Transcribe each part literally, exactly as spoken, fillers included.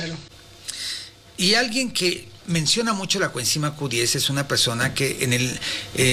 Claro. Y alguien que menciona mucho la coenzima Q diez es una persona que en el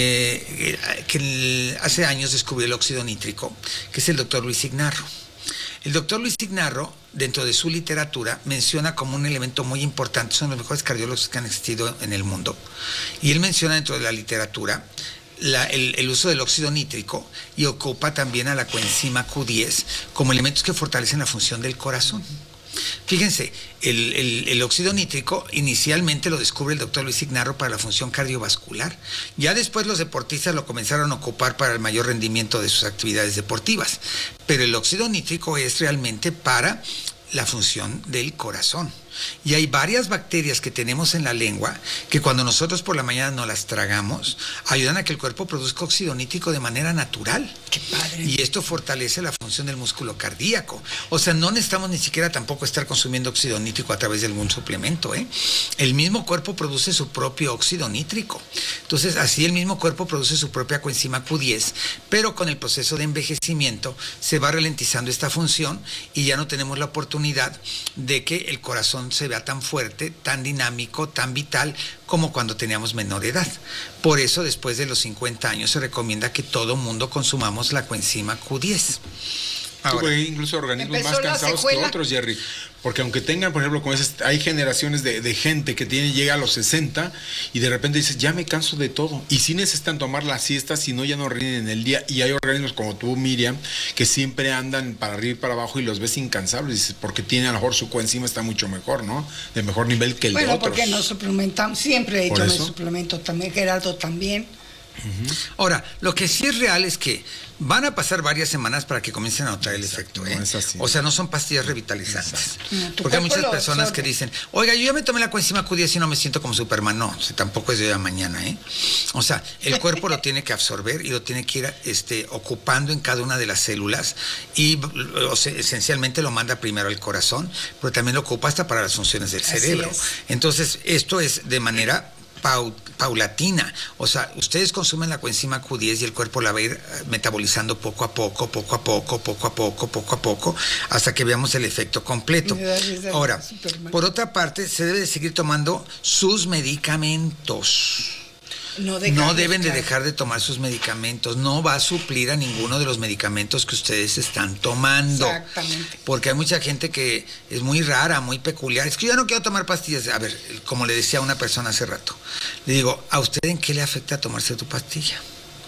eh, que en el, hace años descubrió el óxido nítrico, que es el doctor Luis Ignarro. El doctor Luis Ignarro, dentro de su literatura, menciona como un elemento muy importante, son los mejores cardiólogos que han existido en el mundo, y él menciona dentro de la literatura La, el, el uso del óxido nítrico, y ocupa también a la coenzima Q diez como elementos que fortalecen la función del corazón. Fíjense, el, el, el óxido nítrico inicialmente lo descubre el doctor Luis Ignarro para la función cardiovascular. Ya después los deportistas lo comenzaron a ocupar para el mayor rendimiento de sus actividades deportivas. Pero el óxido nítrico es realmente para la función del corazón. Y hay varias bacterias que tenemos en la lengua que cuando nosotros por la mañana no las tragamos, ayudan a que el cuerpo produzca óxido nítrico de manera natural. ¡Qué padre! Y esto fortalece la función del músculo cardíaco. O sea, no necesitamos ni siquiera tampoco estar consumiendo óxido nítrico a través de algún suplemento, ¿eh? El mismo cuerpo produce su propio óxido nítrico. Entonces, así el mismo cuerpo produce su propia coenzima Q diez, pero con el proceso de envejecimiento se va ralentizando esta función y ya no tenemos la oportunidad de que el corazón se vea tan fuerte, tan dinámico, tan vital como cuando teníamos menor edad. Por eso, después de los cincuenta años, se recomienda que todo mundo consumamos la coenzima Q diez. Ahora, incluso organismos más cansados que otros, Jerry. Porque aunque tengan, por ejemplo, como dices, hay generaciones de, de gente que tiene, llega a los sesenta y de repente dices, ya me canso de todo. Y sí necesitan tomar la siesta, si no ya no rinden en el día. Y hay organismos como tú, Miriam, que siempre andan para arriba y para abajo y los ves incansables. Dices, porque tiene a lo mejor su coenzima está mucho mejor, ¿no? De mejor nivel que el bueno, de otros. Bueno, porque nos suplementamos. Siempre yo me suplemento también, Gerardo también. Uh-huh. Ahora, lo que sí es real es que van a pasar varias semanas para que comiencen a notar el efecto, ¿eh? No es así. O sea, no son pastillas revitalizantes. No, porque hay muchas personas absorbe. que dicen, oiga, yo ya me tomé la coenzima Q diez y no me siento como Superman. No, o sea, tampoco es de hoy a mañana, ¿eh? O sea, el cuerpo lo tiene que absorber y lo tiene que ir este, ocupando en cada una de las células y o sea, esencialmente lo manda primero al corazón, pero también lo ocupa hasta para las funciones del cerebro. Entonces, esto es de manera Pau, paulatina, o sea, ustedes consumen la coenzima Q diez y el cuerpo la va a ir metabolizando poco a poco, poco a poco, poco a poco, poco a poco, hasta que veamos el efecto completo. Ahora, por otra parte, se debe de seguir tomando sus medicamentos. No, no deben de dejar de tomar sus medicamentos, no va a suplir a ninguno de los medicamentos que ustedes están tomando. Exactamente. Porque hay mucha gente que es muy rara, muy peculiar. Es que yo no quiero tomar pastillas. A ver, como le decía a una persona hace rato, le digo, ¿a usted en qué le afecta tomarse tu pastilla?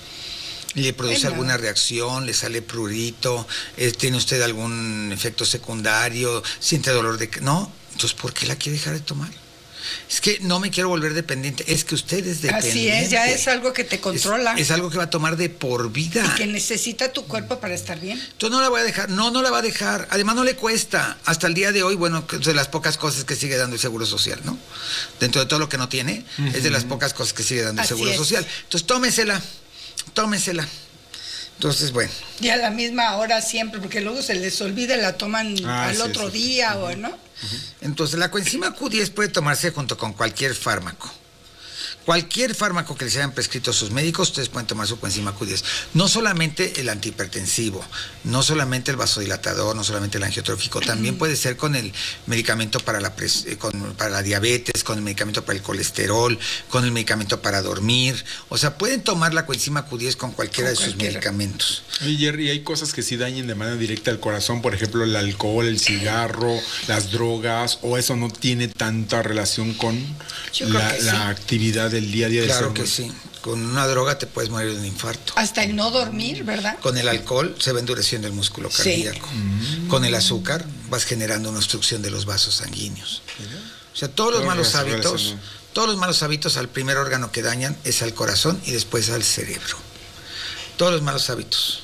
¿Le produce bueno. alguna reacción? ¿Le sale prurito? Eh, ¿Tiene usted algún efecto secundario? ¿Siente dolor de...? No, entonces ¿por qué la quiere dejar de tomar? Es que no me quiero volver dependiente. Es que usted es dependiente. Así es, ya es algo que te controla. Es, es algo que va a tomar de por vida. Y que necesita tu cuerpo para estar bien. Entonces no la voy a dejar. No, no la va a dejar. Además no le cuesta. Hasta el día de hoy, bueno, es de las pocas cosas que sigue dando el Seguro Social, ¿no? Dentro de todo lo que no tiene, uh-huh. es de las pocas cosas que sigue dando el Así Seguro es. Social. Entonces tómesela, tómesela. Entonces, bueno. Y a la misma hora siempre, porque luego se les olvida y la toman ah, al sí, otro sí. día, uh-huh. o ¿no? Entonces, la coenzima Q diez puede tomarse junto con cualquier fármaco. Cualquier fármaco que les hayan prescrito a sus médicos, ustedes pueden tomar su coenzima Q diez. No solamente el antihipertensivo, no solamente el vasodilatador, no solamente el angiotrófico, también puede ser con el medicamento para la, pres, con, para la diabetes, con el medicamento para el colesterol, con el medicamento para dormir. O sea, pueden tomar la coenzima Q diez con cualquiera con de cualquiera. sus medicamentos. Oye, Jerry, hay cosas que sí dañen de manera directa al corazón, por ejemplo, el alcohol, el cigarro, las drogas, o eso no tiene tanta relación con la, la sí. actividad del día a día. Claro que sí. Con una droga te puedes morir de un infarto. Hasta el no dormir, ¿verdad? Con el alcohol se va endureciendo el músculo cardíaco. Sí. Mm. Con el azúcar vas generando una obstrucción de los vasos sanguíneos. O sea, todos los malos hábitos, todos los malos hábitos al primer órgano que dañan es al corazón y después al cerebro. Todos los malos hábitos.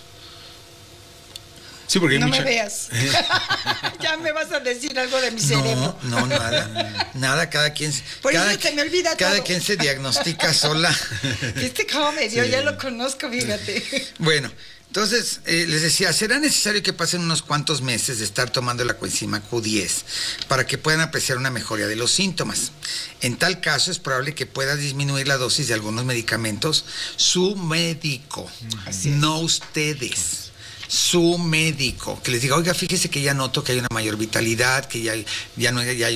Sí, porque hay no mucha... me veas. Ya me vas a decir algo de mi cerebro. No, no, nada. Nada, cada quien... Por cada, eso se me olvida cada todo. quien se diagnostica sola. Este cómo me dio, sí. Ya lo conozco, fíjate. Bueno, entonces, eh, les decía, será necesario que pasen unos cuantos meses de estar tomando la coenzima Q diez para que puedan apreciar una mejoría de los síntomas. En tal caso, es probable que pueda disminuir la dosis de algunos medicamentos su médico, Así no es. ustedes. Su médico, que les diga, oiga, fíjese que ya noto que hay una mayor vitalidad, que ya, ya no ya hay